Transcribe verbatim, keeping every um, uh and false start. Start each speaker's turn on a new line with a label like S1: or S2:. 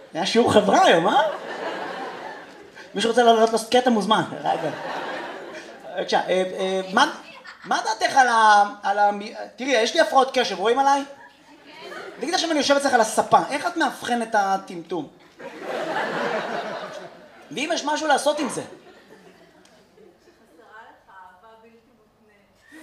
S1: היה שיעור חברה היום, אה? מישהו רוצה לעלות קטע מוזמן. בבקשה, מה דעתך על ה... תראי, יש לי הפרעות קשב, רואים עליי? תגיד עכשיו אני יושב אצלך על הספה, איך את מאבחן את הטמטום? ואם יש משהו לעשות עם זה?